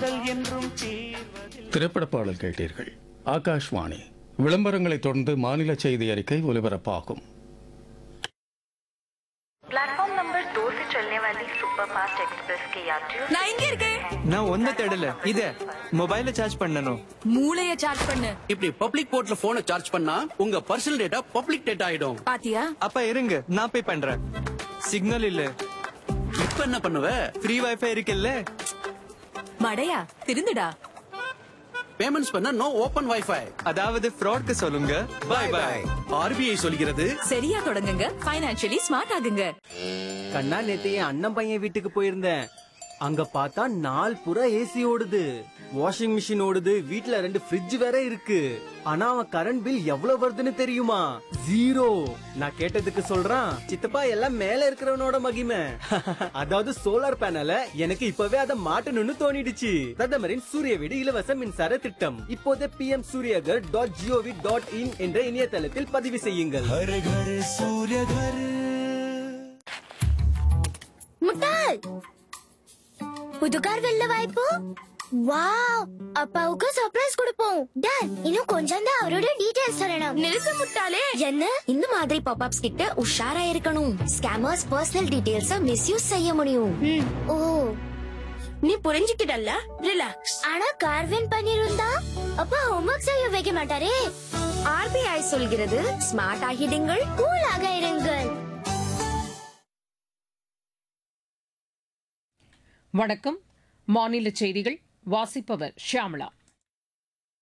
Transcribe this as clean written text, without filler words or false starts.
திரைப்பட பாடல் கேட்டீர்கள். ஆகாஷ்வாணி. விளம்பரங்களை தொடர்ந்து மாநில செய்தி அறிக்கை ஒலிபரப்பாகும். प्लेटफॉर्म नंबर 2 से चलने वाली सुपरफास्ट एक्सप्रेस के यात्रियों நான் இங்க இருக்கேன். நான் ஒன்ன தேடல இத மொபைல சார்ஜ் பண்ணனும். மூளைய சார்ஜ் பண்ணு. இப்படி பப்ளிக் போர்ட்ல போனை சார்ஜ் பண்ணா உங்க பர்சனல் டேட்டா பப்ளிக் டேட்டா ஆயிடும். பாத்தியா? அப்ப இருங்க நான் பே பண்றேன். சிக்னல் இல்ல. இப்ப என்ன பண்ணுவ? ஃப்ரீ வைஃபை இருக்குல்ல. மடையா திருந்துடா. பேமெண்ட்ஸ் பண்ண நோ ஓபன் வைஃபை. அதாவது ஃப்ராட்க்கு சொல்லுங்க. By by. ஆர்பிஐ சொல்கிறது சரியா தொடங்குங்க. ஃபைனான்சியலி ஸ்மார்ட் ஆகுங்க. கண்ணா நேத்து என் அண்ணன் பையன் வீட்டுக்கு போயிருந்தேன். அங்க பார்த்தா நாள் புறா ஏசி ஓடுது, வாஷிங் மிஷின் ஓடுது, வீட்ல 2 ஃப்ரிட்ஜ் வேற இருக்கு. ஆனா அவன் கரண்ட் பில் எவ்வளவு வருதுன்னு தெரியுமா? 0. நான் கேட்டதுக்கு சொல்றான், சித்தப்பா எல்லாம் மேல இருக்கிறவனோட மகிமை. அதாவது சோலார் பேனல எனக்கு இப்பவே அதை மாட்டணும்னு தோணிடுச்சு. பிரதமரின் சூரிய வீடு இலவச மின்சார திட்டம் இப்போதே pmsuryagar.gov.in என்ற இணையதளத்தில் பதிவு செய்யுங்கள். முட்டாள் புது கார் வெல்ல வாய்ப்பு. வாவ், அப்பாவுக்கு சர்ப்ரைஸ் கொடுப்போம். டாட், இன்னும் கொஞ்சம் தான் அவரோட டீடைல்ஸ் சொல்லணும். நிறுத்து முட்டாளே. என்ன இந்த மாதிரி பாப்அப்ஸ் கிட்ட உஷாரா இருக்கணும். ஸ்கேமர்ஸ் பர்சனல் டீடைல்ஸ் மிஸ்யூஸ் செய்ய முடியும். ஓ, நீ புரிஞ்சுக்கிட்டல்ல? ரிலாக்ஸ். ஆனா கார் வின் பண்ணிருந்தா அப்பா ஹோம்வொர்க் செய்ய வைக்க மாட்டாரே. ஆர்பிஐ சொல்கிறது ஸ்மார்ட் ஆகிடுங்கள், கூலாக இருங்கள். வணக்கம். மாநில செய்திகள் வாசிப்பவர் ஷியாமளா.